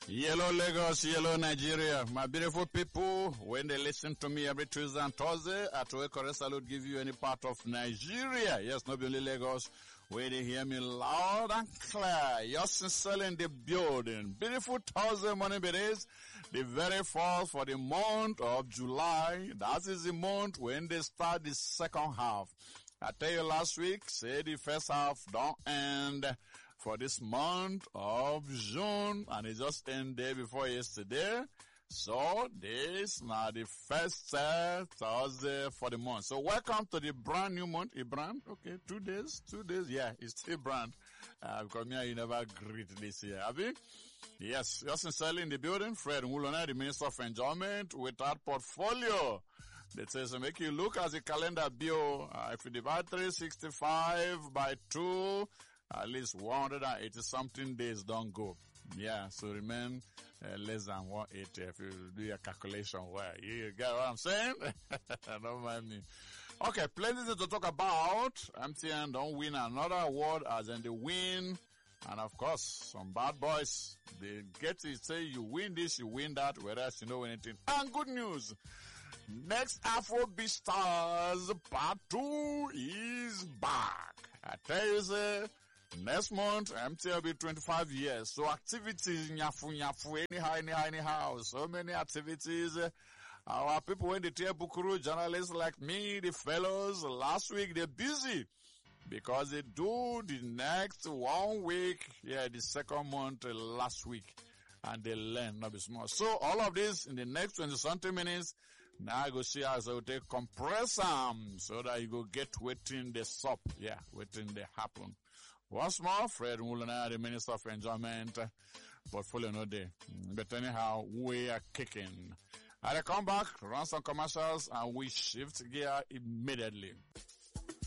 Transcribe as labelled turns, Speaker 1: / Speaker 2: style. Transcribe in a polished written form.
Speaker 1: Yellow Lagos, yellow Nigeria. My beautiful people, when they listen to me every Tuesday and Thursday, at Wekore Salute give you any part of Nigeria. Yes, not only Lagos, where they hear me loud and clear. You're sincerely in the building. Beautiful Thursday morning it is, the very first for the month of July. That is the month when they start the second half. I tell you last week, say the first half don't end for this month of June, and it just ended day before yesterday. So this now the first Thursday for the month. So welcome to the brand new month. A brand? Okay, 2 days. Yeah, it's still brand. Because me, you never greet this year, have you? Yes, you're sincerely in the building. Fred Mulona, the Minister of Enjoyment, with that portfolio. That says, make you look at the calendar bill. If you divide 365 by 2, at least 180 something days don't go. Yeah, so remain less than 180 if you do your calculation well. You get what I'm saying? Don't mind me. Okay, plenty to talk about. MTN don't win another award as in the win. And of course, some bad boys, they get to say you win this, you win that, whereas you know anything. And good news. Next Afrobeat Stars Part 2 is back. I tell you, sir, next month, MTN will be 25 years. So activities, nyafu, anyhow. So many activities. Our people, when they tell Bukuru, journalists like me, the fellows, last week, they're busy. Because they do the next 1 week, the second month last week. And they learn, not be small. So all of this in the next 20-something minutes, now I go see how I will take compress them so that you go get waiting the sup. Yeah, waiting they happen. Once more, Fred Mulana, the Minister of Enjoyment, portfolio no day. But anyhow, we are kicking. I come back, run some commercials, and we shift gear immediately.